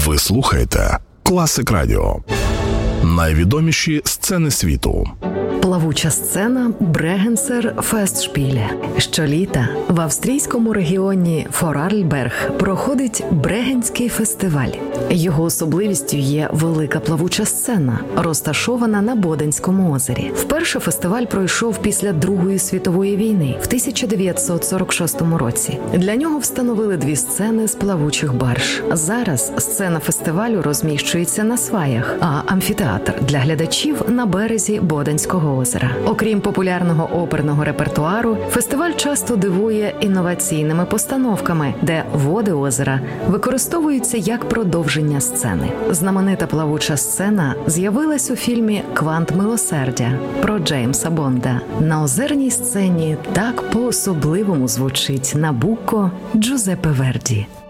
Ви слухаєте Класик Радіо. Найвідоміші сцени світу. Плавуча сцена Брегенсер Фестшпіле. Щоліта в австрійському регіоні Форарльберг проходить Брегенський фестиваль. Його особливістю є велика плавуча сцена, розташована на Боденському озері. Вперше фестиваль пройшов після Другої світової війни в 1946 році. Для нього встановили 2 сцени з плавучих барж. Зараз сцена фестивалю розміщується на сваях, а амфітеатр для глядачів на березі Боденського озера. Окрім популярного оперного репертуару, фестиваль часто дивує інноваційними постановками, де води озера використовуються як продовження сцени. Знаменита плавуча сцена з'явилась у фільмі «Квант милосердя» про Джеймса Бонда. На озерній сцені так по-особливому звучить Набуко Джузеппе Верді.